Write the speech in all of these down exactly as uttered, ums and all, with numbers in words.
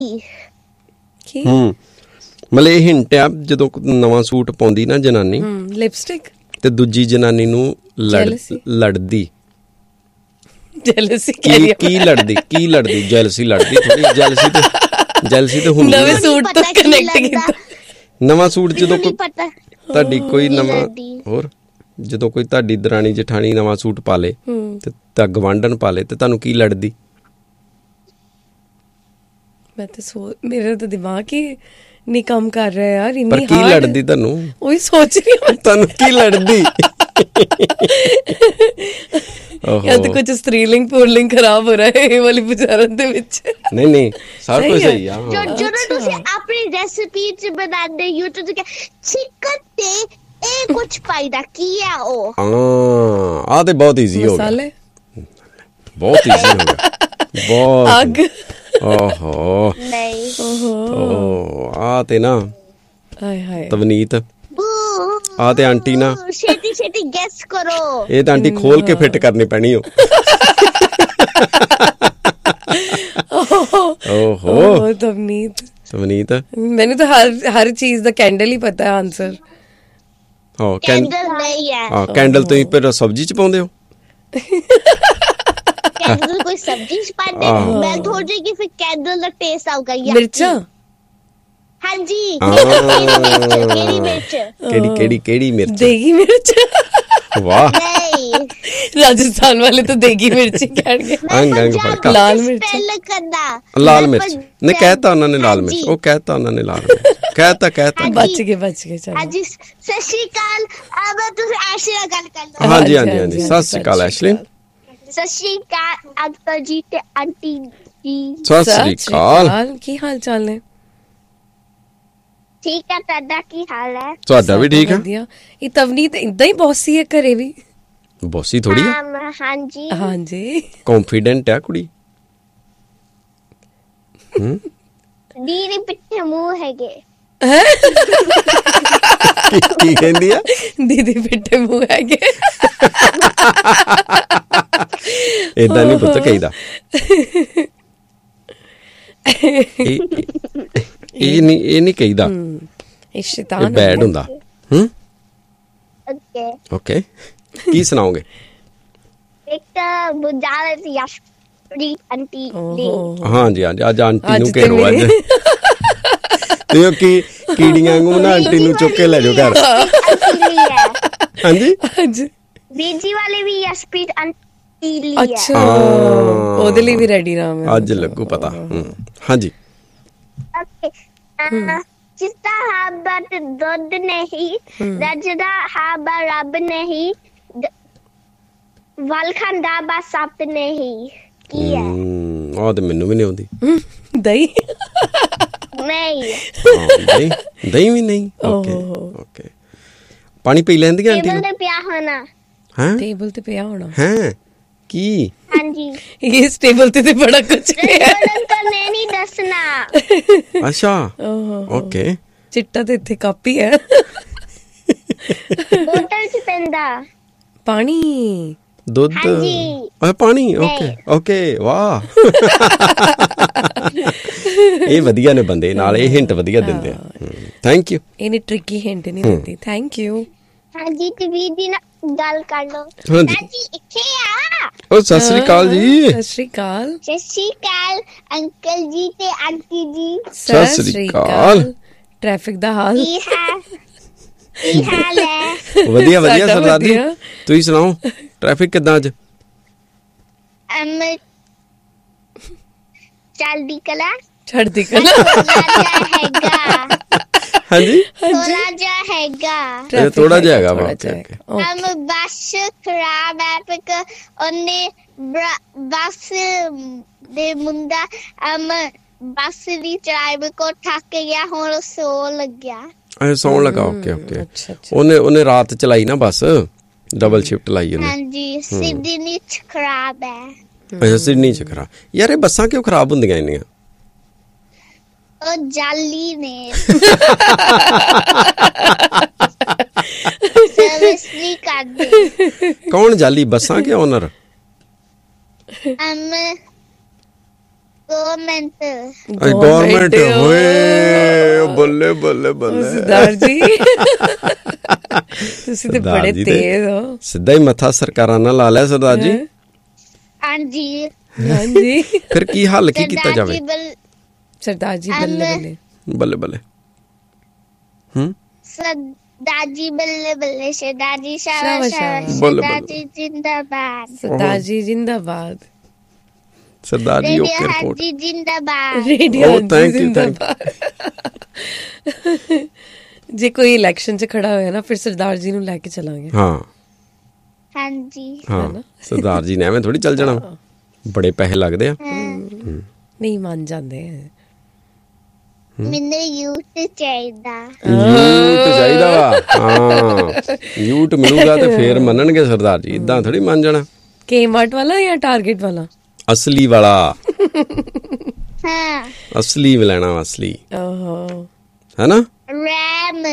ਹੂੰ ਮਤਲਬ ਇਹ ਹਿੰਟ ਆ ਜਦੋਂ ਨਵਾਂ ਸੂਟ ਪਾਉਂਦੀ ਨਾ ਜਨਾਨੀ ਲਿਪਸਟਿਕ ਤੇ ਦੂਜੀ ਜਨਾਨੀ ਨੂੰ ਲੜਦੀ ਜੈਲਸੀ ਕੀ ਕੀ ਲੜਦੀ ਕੀ ਲੜਦੀ ਜੈਲਸੀ ਲੜਦੀ ਥੋੜੀ ਜੈਲਸੀ ਤੇ ਜੈਲਸੀ ਤੇ ਹੁੰਦੀ ਨਵੇਂ ਸੂਟ ਤੋਂ ਕਨੈਕਟ ਕੀਤਾ ਨਵਾਂ ਸੂਟ ਜਦੋਂ ਕੋਈ ਤੁਹਾਡੀ ਕੋਈ ਨਵਾਂ ਹੋਰ ਜਦੋਂ ਕੋਈ ਤੁਹਾਡੀ ਦਰਾਣੀ ਜਠਾਣੀ ਨਵਾਂ ਸੂਟ ਪਾ ਲੇ ਤੇ ਤਾਂ ਗਵਾਂਢਣ ਪਾ ਲੇ ਤੇ ਤੁਹਾਨੂੰ ਕੀ ਲੜਦੀ ਮੈਂ ਤਾਂ ਸੋ ਮੇਰਾ ਤਾਂ ਦਿਮਾਗ ਹੀ ਨਹੀਂ ਕੰਮ ਕਰ ਰਿਹਾ ਯਾਰ ਇੰਨੀ ਪਰ ਕੀ ਲੜਦੀ ਤੁਹਾਨੂੰ ਉਹੀ ਸੋਚ ਰਹੀ ਹਾਂ ਤੁਹਾਨੂੰ ਕੀ ਲੜਦੀ या तो कुछ स्त्रीलिंग पुल्लिंग खराब हो रहा है ये वाली विचारन दे विच नहीं नहीं सब कुछ सही है जो जो तुसी अपनी रेसिपी च बनांदे यूट्यूब ते चिकन ते ए कुछ पाईदा की है ओ हां आ ते बहुत इजी हो गया मसाले बहुत इजी हो गया बहुत आग ओहो नहीं ओहो आ ते ना हाय हाय तवनीत ਆ ਤੇ ਆਂਟੀ ਨਾ ਛੇਤੀ ਛੇਤੀ ਗੈਸ ਕਰੋ ਇਹ ਤਾਂ ਆਂਟੀ ਖੋਲ ਕੇ ਫਿੱਟ ਕਰਨੀ ਪੈਣੀ ਹੋ ਓਹੋ ਤਵਨੀਤ ਤਵਨੀਤ ਮੈਨੂੰ ਤਾਂ ਹਰ ਹਰ ਚੀਜ਼ ਦਾ ਕੈਂਡਲ ਹੀ ਪਤਾ ਹੈ ਆਨਸਰ ਹਾਂ ਕੈਂਡਲ ਨਹੀਂ ਹੈ ਹਾਂ ਕੈਂਡਲ ਤੁਸੀਂ ਫਿਰ ਸਬਜ਼ੀ ਚ ਪਾਉਂਦੇ ਹੋ ਕੈਂਡਲ ਕੋਈ ਸਬਜ਼ੀ ਚ ਪਾਉਂਦੇ ਮੈਂ ਥੋੜੀ ਜਿਹੀ ਫਿਰ ਕੈਂਡਲ ਦਾ ਟੇਸਟ ਆਊਗਾ ਯਾਰ ਮਿਰਚਾਂ ਹਾਂਜੀ ਕਿਹੜੀ ਮਿਰਚ ਕਿਹੜੀ ਕਿਹੜੀ ਕਿਹੜੀ ਮਿਰਚ ਦੇਗੀ ਮਿਰਚ ਵਾਹ ਨਹੀਂ ਰਾਜਸਥਾਨ ਵਾਲੇ ਤਾਂ ਦੇਗੀ ਮਿਰਚ ਕਹਿਣਗੇ ਅੰਗ ਅੰਗ ਫਰਕ ਲਾਲ ਮਿਰਚ ਲਾਲ ਮਿਰਚ ਨੇ ਕਹਿਤਾ ਉਹਨਾਂ ਨੇ ਲਾਲ ਮਿਰਚ ਉਹ ਕਹਿਤਾ ਉਹਨਾਂ ਨੇ ਲਾਲ ਮਿਰਚ ਕਹਿਤਾ ਕਹਿਤਾ ਬਚ ਗਏ ਬਚ ਗਏ ਚਲੋ ਹਾਂਜੀ ਸਤਿ ਸ਼੍ਰੀ ਅਕਾਲ ਅਬ ਤੁਸੀਂ ਐਸ਼ਲੀ ਨਾਲ ਗੱਲ ਕਰ ਲਓ ਹਾਂਜੀ ਹਾਂਜੀ ਹਾਂਜੀ ਸਤਿ ਸ਼੍ਰੀ ਅਕਾਲ ਐਸ਼ਲੀ ਸਤਿ ਸ਼੍ਰੀ ਅਕਾਲ ਅੰਕਲ ਜੀ ਤੇ ਆਂਟੀ ਜੀ ਸਤਿ ਸ਼੍ਰੀ ਅਕਾਲ ਕੀ ਹਾਲ ਚਾਲ ਨੇ ਠੀਕ ਹੈ ਤੁਹਾਡਾ ਕੀ ਹਾਲ ਹੈ ਤੁਹਾਡਾ ਵੀ ਠੀਕ ਹੈ ਇਹ ਤਵਨੀਤ ਇਦਾਂ ਹੀ ਬੌਸੀ ਹੈ ਘਰੇ ਵੀ ਬੌਸੀ ਥੋੜੀ ਹੈ ਹਾਂਜੀ ਹਾਂਜੀ ਕੌਨਫੀਡੈਂਟ ਹੈ ਕੁੜੀ ਹੂੰ ਦੀਦੀ ਪਿੱਛੇ ਮੂੰਹ ਹੈਗੇ ਕੀ ਕਹਿੰਦੀ ਆ ਦੀਦੀ ਪਿੱਛੇ ਮੂੰਹ ਹੈਗੇ ਏਦਾਂ ਨਹੀਂ ਪੁੱਤ ਕਹੀਦਾ ਇਹ ਨਹੀਂ ਇਹ ਨਹੀਂ ਕਹੀਦਾ ਇਹ ਸ਼ੈਤਾਨ ਬੈਡ ਹੁੰਦਾ ਹੂੰ ਓਕੇ ਓਕੇ ਕੀ ਸੁਣਾਓਗੇ ਇੱਕ ਬੁਝਾਲੇ ਸੀ ਯਸ਼ਪ੍ਰੀਤ ਆਂਟੀ ਦੀ ਹਾਂਜੀ ਹਾਂਜੀ ਅੱਜ ਆਂਟੀ ਨੂੰ ਘੇਰੋ ਅੱਜ ਤੇ ਕੀ ਕੀੜੀਆਂ ਵਾਂਗੂ ਨਾ ਆਂਟੀ ਨੂੰ ਚੁੱਕ ਕੇ ਲੈ ਜਾਓ ਘਰ ਹਾਂਜੀ ਹਾਂਜੀ ਬੀਜੀ ਵਾਲੇ ਵੀ ਯਸ਼ਪ੍ਰੀਤ ਆਂਟੀ ਲਈ ਅੱਛਾ ਉਹਦੇ ਲਈ ਵੀ ਰੈਡੀ ਰਹਾ ਮੈਂ ਅੱਜ ਲੱਗੂ ਪਤਾ ਹਾਂਜੀ ਓਕੇ ਜਿਸਦਾ ਹਾਬਾ ਤੇ ਦੁੱਧ ਨਹੀਂ ਰਜਦਾ ਹਾਬਾ ਰੱਬ ਨਹੀਂ ਵਲ ਖਾਂਦਾ ਬਾ ਸੱਪ ਨਹੀਂ ਕੀ ਹੈ ਆਹ ਤੇ ਮੈਨੂੰ ਵੀ ਨਹੀਂ ਆਉਂਦੀ ਦਹੀਂ ਨਹੀਂ ਦਹੀਂ ਦਹੀਂ ਵੀ ਨਹੀਂ ਓਕੇ ਓਕੇ ਪਾਣੀ ਪੀ ਲੈਂਦੀ ਆਂਟੀ ਟੇਬਲ ਤੇ ਪਿਆ ਹੋਣਾ ਹਾਂ ਟੇਬਲ ਤੇ ਪਿਆ ਹੋਣਾ ਹੈ ਕੀ ਹਾਂਜੀ ਇਸ ਟੇਬਲ ਤੇ ਤੇ ਬੜਾ ਕੁਝ ਹੈ ਤਾਂ ਮੈਂ ਨਹੀਂ ਦੱਸਣਾ ਅੱਛਾ ਓਕੇ ਚਿੱਟਾ ਤੇ ਇੱਥੇ ਕਾਪੀ ਹੈ ਬੋਤਲ ਚ ਪੈਂਦਾ ਪਾਣੀ ਦੁੱਧ ਆ ਪਾਣੀ ਓਕੇ ਓਕੇ ਵਾਹ ਇਹ ਵਧੀਆ ਨੇ ਬੰਦੇ ਨਾਲ ਇਹ ਹਿੰਟ ਵਧੀਆ ਦਿੰਦੇ ਆ ਥੈਂਕ ਯੂ ਇਹਨੇ ਟ੍ਰਿਕੀ ਹਿੰਟ ਨਹੀਂ ਦਿੱਤੀ ਥੈਂਕ ਯੂ ਹਾਂਜੀ ਤੇ ਵੀਦੀ ਨਾਲ ਗੱਲ ਕਰ ਲਓ ਹਾਂਜੀ ਇੱਥੇ ਆ ਓ ਸਤਿ ਸ੍ਰੀ ਅਕਾਲ ਜੀ ਸਤਿ ਸ੍ਰੀ ਅਕਾਲ ਸਤਿ ਸ੍ਰੀ ਅਕਾਲ ਅੰਕਲ ਜੀ ਤੇ ਆਂਟੀ ਜੀ ਸਤਿ ਸ੍ਰੀ ਅਕਾਲ ਟ੍ਰੈਫਿਕ ਦਾ ਹਾਲ ਕੀ ਹੈ ਕੀ ਹਾਲ ਹੈ ਵਧੀਆ ਵਧੀਆ ਸਰਦਾਰ ਜੀ ਤੁਸੀਂ ਸੁਣਾਓ ਟ੍ਰੈਫਿਕ ਕਿੱਦਾਂ ਅੱਜ ਅਮ ਚਲਦੀ ਕਲਾ ਛੱਡਦੀ ਕਲਾ ਹੈਗਾ ਹਾਂਜੀ ਥੋੜਾ ਜਿਹਾ ਹੈਗਾ ਇਹ ਥੋੜਾ ਜਿਹਾ ਹੈਗਾ ਵਾ ਹਮ ਬੱਸ ਖਰਾਬ ਹੈ ਪਿਕ ਉਹਨੇ ਬੱਸ ਦੇ ਮੁੰਡਾ ਅਮ ਬੱਸ ਦੀ ਡਰਾਈਵਰ ਕੋ ਠੱਕ ਗਿਆ ਹੁਣ ਸੌ ਲੱਗਿਆ ਐ ਸੌਣ ਲੱਗਾ ਓਕੇ ਓਕੇ ਉਹਨੇ ਉਹਨੇ ਰਾਤ ਚਲਾਈ ਨਾ ਬੱਸ ਡਬਲ ਸ਼ਿਫਟ ਲਾਈ ਉਹਨੇ ਹਾਂਜੀ ਸਿਡਨੀ ਚ ਖਰਾਬ ਹੈ ਅੱਛਾ ਸਿਡਨੀ ਚ ਖਰਾਬ ਯਾਰ ਇਹ ਬੱਸਾਂ ਕਿਉਂ ਖਰਾਬ ਹੁੰਦੀਆਂ ਇੰਨੀਆਂ ਉਹ ਜਾਲੀ ਨੇ ਸਰਵਿਸ ਨਹੀਂ ਕਰਦੇ ਕੌਣ ਜਾਲੀ ਬੱਸਾਂ ਕੇ ਓਨਰ ਅਮ ਗਵਰਨਮੈਂਟ ਗਵਰਨਮੈਂਟ ਹੋਏ ਬੱਲੇ ਬੱਲੇ ਬੱਲੇ ਸਰਦਾਰ ਜੀ ਤੁਸੀਂ ਤੇ ਬੜੇ ਤੇਜ਼ ਹੋ। ਸਿੱਧਾ ਹੀ ਮੱਥਾ ਸਰਕਾਰਾਂ ਨਾਲ ਲਾ ਲਿਆ ਸਰਦਾਰ ਜੀ। ਹਾਂਜੀ ਹਾਂਜੀ ਫਿਰ ਕੀ ਹੱਲ ਕੀ ਕੀਤਾ ਜਾਵੇ? ਸਰਦਾਰ ਜੀ ਬੱਲੇ ਬੱਲੇ ਬੱਲੇ ਬੱਲੇ ਹੂੰ ਸਰਦਾਰ ਜੀ ਬੱਲੇ ਬੱਲੇ ਸਰਦਾਰ ਜੀ ਸ਼ਾਬਾਸ਼ ਸ਼ਾਬਾਸ਼ ਸਰਦਾਰ ਜੀ ਜਿੰਦਾਬਾਦ ਸਰਦਾਰ ਜੀ ਜਿੰਦਾਬਾਦ ਸਰਦਾਰ ਜੀ ਓਕੇ ਰਿਪੋਰਟ ਜੀ ਜਿੰਦਾਬਾਦ ਰੇਡੀਓ ਜਿੰਦਾਬਾਦ। ਜੇ ਕੋਈ ਇਲੈਕਸ਼ਨ 'ਚ ਖੜਾ ਹੋਇਆ ਨਾ ਫਿਰ ਸਰਦਾਰ ਜੀ ਨੂੰ ਲੈ ਕੇ ਚਲਾਂਗੇ। ਹਾਂ ਹਾਂਜੀ ਹਾਂ ਸਰਦਾਰ ਜੀ ਨੇ ਐਵੇਂ ਥੋੜੀ ਚੱਲ ਜਾਣਾ, ਬੜੇ ਪੈਸੇ ਲੱਗਦੇ ਆ। ਨਹੀਂ ਮੰਨ ਜਾਂਦੇ ਆ। ਮੈਨੂੰ ਯੂਟ ਚਾਹੀਦਾ ਯੂਟ ਚਾਹੀਦਾ ਵਾ। ਹਾਂ ਯੂਟ ਮਿਲੂਗਾ ਤੇ ਫੇਰ ਮੰਨਣਗੇ ਸਰਦਾਰ ਜੀ, ਇਦਾਂ ਥੋੜੀ ਮੰਨ ਜਾਣਾ। ਕੇ ਮਾਰਟ ਵਾਲਾ ਜਾਂ ਟਾਰਗੇਟ ਵਾਲਾ? ਅਸਲੀ ਵਾਲਾ। ਹਾਂ ਅਸਲੀ ਲੈਣਾ ਵਾ, ਅਸਲੀ ਓਹੋ ਹੈ ਨਾ। ਰੈਮ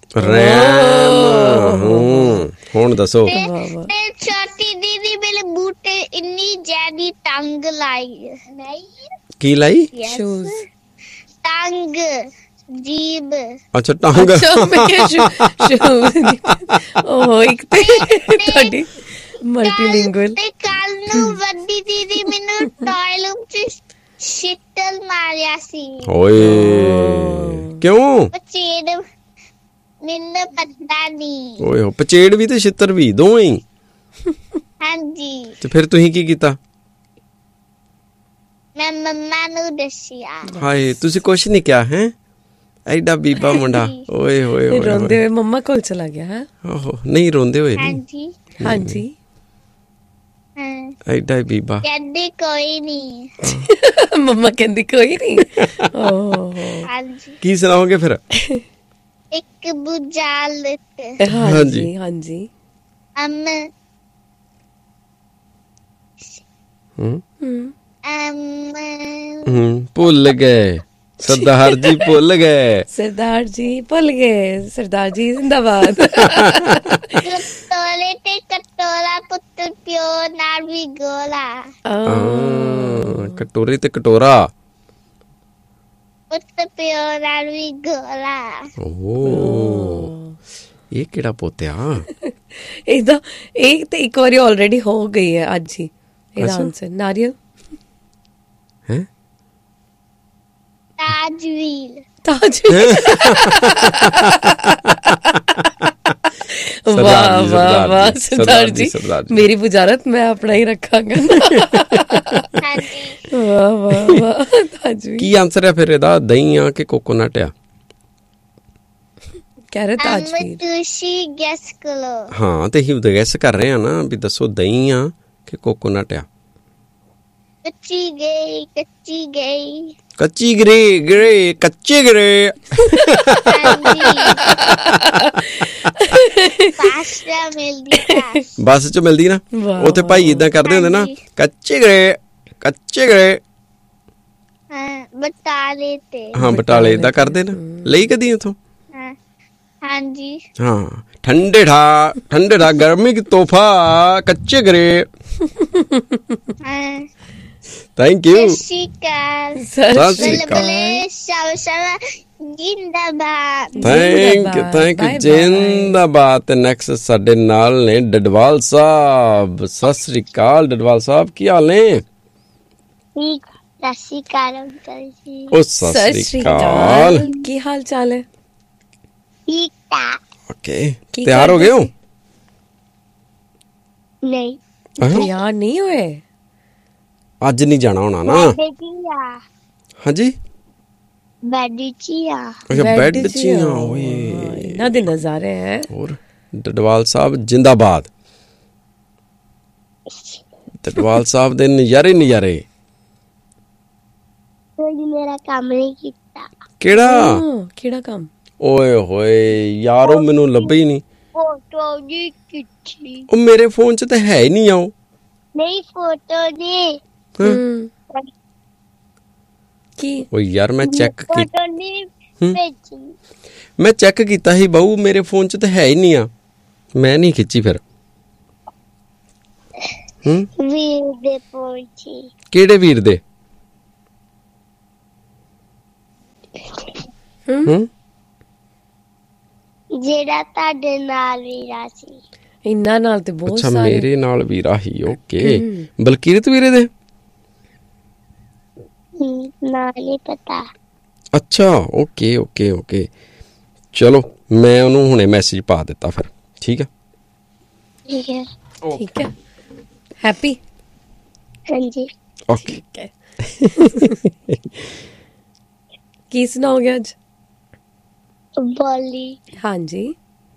ਰੈਮ ਹੁਣ ਦੱਸੋ। ਤੇ ਛੋਟੀ ਦੀਦੀ ਮੇਰੇ ਬੂਟੇ ਇੰਨੀ ਜ਼ਿਆਦੀ ਤੰਗ ਲਾਈ ਨਹੀਂ ਕੀ ਲਾਈ? ਸ਼ੂਜ਼ ਟੰਗ ਜੀਬ ਅੱਛਾ ਟੰਗ ਉਹ ਇੱਕ ਤੇ ਤੁਹਾਡੀ ਮਲਟੀਲਿੰਗੁਅਲ। ਤੇ ਕੱਲ ਨੂੰ ਵੱਡੀ ਦੀਦੀ ਮੈਨੂੰ ਟਾਇਲਟ ਚ ਸ਼ਿੱਟਲ ਮਾਰਿਆ ਸੀ। ਓਏ ਕਿਉਂ? ਪਚੇੜ ਮੈਨੂੰ ਪਤਾ ਨਹੀਂ। ਓਏ ਹੋ ਪਚੇੜ ਵੀ ਤੇ ਛਿੱਤਰ ਵੀ ਦੋਵੇਂ ਹੀ। ਹਾਂਜੀ ਤੇ ਫਿਰ ਤੁਸੀਂ ਕੀ ਕੀਤਾ? ਮੈਂ ਮੰਮਾ ਨੂੰ ਦੱਸਿਆ। ਹਾਏ ਤੁਸੀਂ ਕੁਛ ਨਹੀਂ ਕਿਹਾ ਹੈ? ਐਡਾ ਬੀਬਾ ਮੁੰਡਾ। ਓਏ ਹੋਏ ਹੋਏ ਰੋਂਦੇ ਹੋਏ ਮੰਮਾ ਕੋਲ ਚਲਾ ਗਿਆ ਹੈ? ਓਹੋ ਨਹੀਂ ਰੋਂਦੇ ਹੋਏ ਨਹੀਂ। ਹਾਂਜੀ ਹਾਂਜੀ ਹਾਂ ਐਡਾ ਬੀਬਾ ਕਹਿੰਦੀ ਕੋਈ ਨਹੀਂ। ਮੰਮਾ ਕਹਿੰਦੀ ਕੋਈ ਨਹੀਂ। ਓਹ ਹਾਂਜੀ ਕੀ ਸੁਣਾਓਗੇ ਫਿਰ? ਇੱਕ ਬੁਝਾਰਤ। ਹਾਂਜੀ ਹਾਂਜੀ ਅਮ ਹੂੰ ਅਮ ਹੂੰ ਭੁੱਲ ਗਏ ਸਰਦਾਰ ਜੀ, ਭੁੱਲ ਗਏ ਸਰਦਾਰ ਜੀ, ਭੁੱਲ ਗਏ ਸਰਦਾਰ ਜੀ ਜਿੰਦਾਬਾਦ। ਕਟੋਲੇ ਤੇ ਕਟੋਲਾ ਪੁੱਤ ਪਿਓ ਨਾਲ ਵੀ ਗੋਲਾ। ਕਟੋਰੇ ਤੇ ਕਟੋਰਾ ਪੁੱਤ ਪਿਓ ਨਾਲ ਵੀ ਗੋਲਾ। ਓ ਇਹ ਕਿਹੜਾ ਪੋਤਿਆ? ਇਹਦਾ ਇਹ ਤੇ ਇੱਕ ਵਾਰੀ ਆਲਰੇਡੀ ਹੋ ਗਈ ਹੈ ਅੱਜ ਹੀ। ਇਹਦਾ ਆਨਸਰ ਨਾਰੀਅਲ ਹੈ। ਤਾਜਵੀਲ ਤਾਜ। ਵਾਹ ਵਾਹ ਵਾਹ ਸਰਦਾਰ ਜੀ, ਮੇਰੀ ਬੁਝਾਰਤ ਮੈਂ ਆਪਣਾ ਹੀ ਰੱਖਾਂਗਾ। ਹਾਂਜੀ ਵਾਹ ਵਾਹ ਵਾਹ ਤਾਜਵੀਲ। ਕੀ ਆਨਸਰ ਹੈ ਫਿਰ ਇਹਦਾ? ਦਹੀਂ ਆ ਕਿ ਕੋਕੋਨਟ ਆ? ਕਹਿ ਰਹੇ ਤਾਜਵੀਲ। ਤੁਸੀਂ ਗੈਸ ਕਰੋ। ਹਾਂ ਤੇ ਹੀ ਗੈਸ ਕਰ ਰਹੇ ਆ ਨਾ ਵੀ ਦੱਸੋ ਦਹੀਂ ਆ ਕਿ ਕੋਕੋਨਟ ਆ? ਕੱਚੀ ਗਈ ਕੱਚੀ ਗਈ ਕੱਚੀ ਗਰੇ ਗਰੇ ਕੱਚੇ ਗਰੇ। ਪਾਸਤਾ ਮਿਲਦੀ ਬੱਸ ਚ ਮਿਲਦੀ ਨਾ, ਉੱਥੇ ਭਾਈ ਏਦਾਂ ਕਰਦੇ ਹੁੰਦੇ ਨਾ, ਕੱਚੇ ਗਰੇ ਕੱਚੇ ਗਰੇ। ਹਾਂ ਬਟਾਲੇ ਤੇ। ਹਾਂ ਬਟਾਲੇ ਏਦਾਂ ਕਰਦੇ ਨਾ। ਲਈ ਕਦੀ ਉਥੋਂ? ਹਾਂਜੀ ਹਾਂ ਠੰਡੇ ਠਾ ਠੰਡੇ ਠਾ ਗਰਮੀ ਕੀ ਤੋਹਫਾ ਕੱਚੇ ਗਰੇ। ਹਾਂ ਥੈਂਕ ਯੂ। ਸਤਿ ਸ਼੍ਰੀ ਅਕਾਲ। ਸਤਿ ਸ਼੍ਰੀ ਅਕਾਲ। ਜਿੰਦਾਬਾਦ। ਥੈਂਕ ਯੂ ਥੈਂਕ ਯੂ ਜਿੰਦਾਬਾਦ। ਤੇ ਨੈਕਸਟ ਸਾਡੇ ਨਾਲ ਨੇ ਡਡਵਾਲ ਸਾਹਿਬ। ਸਤਿ ਸ਼੍ਰੀ ਅਕਾਲ ਡਡਵਾਲ ਸਾਹਿਬ, ਕੀ ਹਾਲ ਨੇ? ਠੀਕ ਸਤਿ ਸ਼੍ਰੀ ਅਕਾਲ ਅੰਕਲ ਜੀ। ਉਹ ਸਤਿ ਸ਼੍ਰੀ ਅਕਾਲ, ਕੀ ਹਾਲ ਚਾਲ ਹੈ? ਠੀਕ ਆ। ਓਕੇ ਤਿਆਰ ਹੋ ਗਏ ਹੋ? ਨਹੀਂ ਤਿਆਰ ਨਹੀਂ ਹੋਏ? ਅੱਜ ਨਹੀਂ ਜਾਣਾ ਹੋਣਾ ਨਾ? ਹਾਂਜੀ ਬੈਡ ਚ ਆ। ਅੱਛਾ ਬੈਡ ਚ ਆ। ਓਏ ਇਹਨਾਂ ਦੇ ਨਜ਼ਾਰੇ ਹੈ। ਹੋਰ ਡਡਵਾਲ ਸਾਹਿਬ ਜਿੰਦਾਬਾਦ। ਡਡਵਾਲ ਸਾਹਿਬ ਦੇ ਨਜ਼ਾਰੇ ਨਜ਼ਾਰੇ। ਕੋਈ ਮੇਰਾ ਕੰਮ ਨਹੀਂ ਕੀਤਾ। ਕਿਹੜਾ ਕਿਹੜਾ ਕੰਮ? ਓਏ ਹੋਏ ਯਾਰੋ ਮੈਨੂੰ ਲੱਭੇ ਹੀ ਨਹੀਂ। ਫੋਟੋ ਜੀ ਕਿੱਥੇ? ਉਹ ਮੇਰੇ ਫੋਨ ਚ ਤਾਂ ਹੈ ਹੀ ਨਹੀਂ। ਆਓ ਨਹੀਂ ਫੋਟੋ ਜੀ। ਕੀ? ਓ ਯਾਰ ਮੈਂ ਚੈੱਕ ਫੋਟੋ ਨਹੀਂ ਭੇਜੀ। ਮੈਂ ਚੈੱਕ ਕੀਤਾ ਸੀ ਬਾਊ, ਮੇਰੇ ਫੋਨ ਚ ਤਾਂ ਹੈ ਹੀ ਨਹੀਂ ਆ। ਮੈਂ ਨਹੀਂ ਖਿੱਚੀ ਫਿਰ। ਹੂੰ ਵੀਰ ਦੇ ਫੋਨ ਚ। ਕਿਹੜੇ ਵੀਰ ਦੇ? ਹੂੰ ਜਿਹੜਾ ਤੁਹਾਡੇ ਨਾਲ ਵੀਰਾ ਸੀ। ਇੰਨਾ ਨਾਲ ਤੇ ਬਹੁਤ ਅੱਛਾ ਸਾਰੇ। ਮੇਰੇ ਨਾਲ ਵੀਰਾ ਹੀ। ਓਕੇ ਬਲਕੀਰਤ ਵੀਰੇ ਦੇ ਨਾ ਨਹੀਂ ਪਤਾ। ਅੱਛਾ ਓਕੇ ਓਕੇ ਓਕੇ ਚਲੋ ਮੈਂ ਉਹਨੂੰ ਹੁਣੇ ਮੈਸੇਜ ਪਾ ਦਿੱਤਾ ਫਿਰ ਠੀਕ ਹੈ। ਠੀਕ ਹੈ ਠੀਕ ਹੈ ਹੈਪੀ। ਹਾਂਜੀ ਓਕੇ ਠੀਕ ਹੈ। ਕੀ ਸੁਣਾਓਗੇ ਅੱਜ? ਬੋਲੀ ਹਾਂਜੀ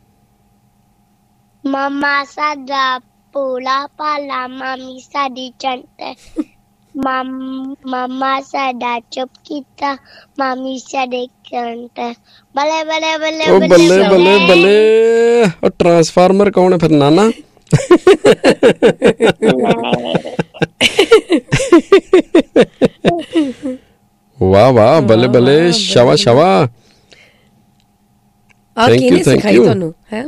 ਮਾਮਾ ਸਾਡਾ ਭੋਲਾ ਭਾਲਾ ਮਾਮੀ ਸਾਡੀ ਚੰਟ ਮਾਮਾ ਸਾਡਾ ਚੁੱਪ ਕੀਤਾ ਮਾਮੀ ਸਾਡੇ ਕੰਟ ਬੱਲੇ ਬੱਲੇ ਬੱਲੇ ਉਹ ਬੱਲੇ ਬੱਲੇ ਬੱਲੇ। ਉਹ ਟਰਾਂਸਫਾਰਮਰ ਕੌਣ ਹੈ ਫਿਰ ਨਾਨਾ? ਵਾਹ ਵਾਹ ਬੱਲੇ ਬੱਲੇ ਸ਼ਾਵਾ ਸ਼ਾਵਾ। ਆ ਕਿਹਨੇ ਸਿਖਾਈ ਤੁਹਾਨੂੰ ਹੈ?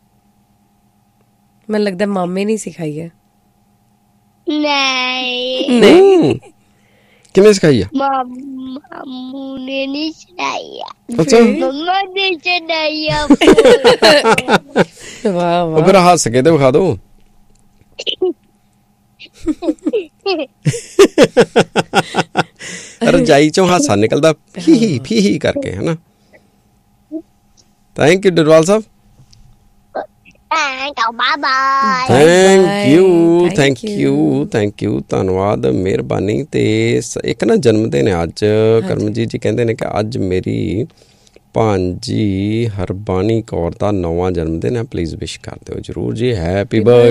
ਮੈਨੂੰ ਲੱਗਦਾ ਮਾਮੇ ਨੇ ਸਿਖਾਈ ਹੈ। ਨਹੀਂ ਨਹੀਂ ਕਿਵੇਂ ਸਿਖਾਈ ਆ? ਮਾਮੂ ਨੇ ਨਹੀਂ ਸਿਖਾਈ ਆ। ਅੱਛਾ ਮੰਮਾ ਨੇ ਸਿਖਾਈ ਆ। ਵਾਹ ਉਹ ਵਾਹ ਫਿਰ ਹੱਸ ਕੇ ਤੇ ਵਿਖਾ ਦੋ। ਰਜਾਈ ਚੋਂ ਹਾਸਾ ਨਿਕਲਦਾ ਫੀ ਫੀ ਕਰਕੇ ਹੈ ਨਾ। Thank you ਡਰਵਾਲ Sahib. Thank you bye bye. Thank you thank you thank you ਧੰਨਵਾਦ ਮਿਹਰਬਾਨੀ। ਤੇ ਇੱਕ ਨਾ ਜਨਮ ਦਿਨ ਹੈ ਅੱਜ। ਕਰਮਜੀਤ ਜੀ ਕਹਿੰਦੇ ਨੇ ਕਿ ਅੱਜ ਮੇਰੀ ਭਾਂਜੀ ਹਰਬਾਨੀ ਕੌਰ ਦਾ ਨੌਵਾਂ ਜਨਮ ਦਿਨ ਹੈ। ਪਲੀਜ਼ ਵਿਸ਼ ਕਰ ਦਿਓ ਜ਼ਰੂਰ ਜੀ। Happy birthday